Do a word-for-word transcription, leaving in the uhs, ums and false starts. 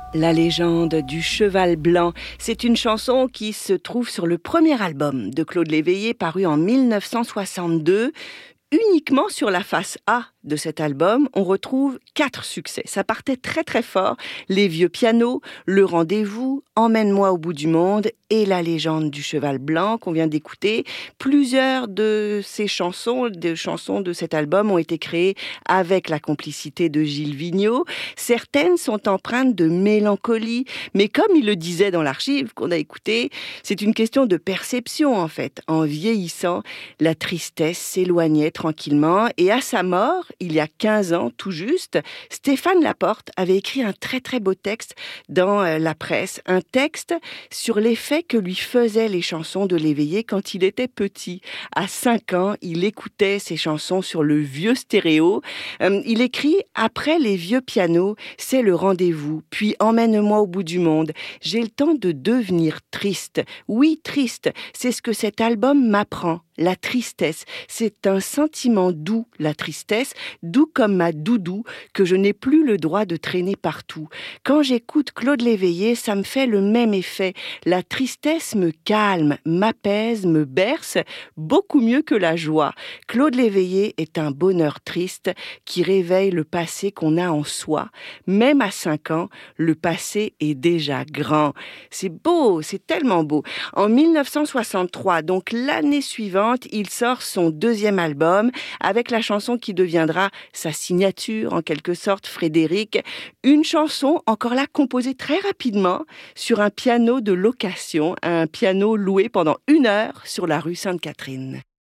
La légende du cheval blanc, c'est une chanson qui se trouve sur le premier album de Claude Léveillé paru en mille neuf cent soixante-deux. Uniquement sur la face A de cet album, on retrouve quatre succès. Ça partait très très fort. Les vieux pianos, Le rendez-vous, Emmène-moi au bout du monde et La légende du cheval blanc qu'on vient d'écouter. Plusieurs de ces chansons, de chansons de cet album ont été créées avec la complicité de Gilles Vigneault. Certaines sont empreintes de mélancolie, mais comme il le disait dans l'archive qu'on a écouté, c'est une question de perception en fait. En vieillissant, la tristesse s'éloignait tranquillement et à sa mort, il y a quinze ans tout juste, Stéphane Laporte avait écrit un très très beau texte dans la presse, un texte sur l'effet que lui faisaient les chansons de Léveillé quand il était petit. À cinq ans, il écoutait ses chansons sur le vieux stéréo. Euh, il écrit « Après les vieux pianos, c'est le rendez-vous, puis emmène-moi au bout du monde. J'ai le temps de devenir triste. Oui, triste, c'est ce que cet album m'apprend. La tristesse, c'est un sentiment doux, la tristesse, doux comme ma doudou, que je n'ai plus le droit de traîner partout. Quand j'écoute Claude Léveillé, ça me fait le même effet. La tristesse me calme, m'apaise, me berce, beaucoup mieux que la joie. Claude Léveillé est un bonheur triste qui réveille le passé qu'on a en soi. Même à cinq ans, le passé est déjà grand. C'est beau, c'est tellement beau. En mille neuf cent soixante-trois, donc l'année suivante, il sort son deuxième album avec la chanson qui deviendra sa signature, en quelque sorte, Frédéric. Une chanson, encore là, composée très rapidement sur un piano de location, un piano loué pendant une heure sur la rue Sainte-Catherine.